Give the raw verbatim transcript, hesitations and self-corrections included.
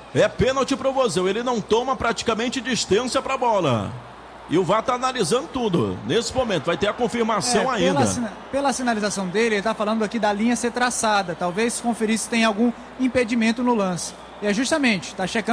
É pênalti pro Vozão, ele não toma praticamente distância pra bola. E o V A R tá analisando tudo. Nesse momento, vai ter a confirmação é, ainda. Pela, pela sinalização dele, ele tá falando aqui da linha ser traçada. Talvez conferir se tem algum impedimento no lance. E é justamente, tá checando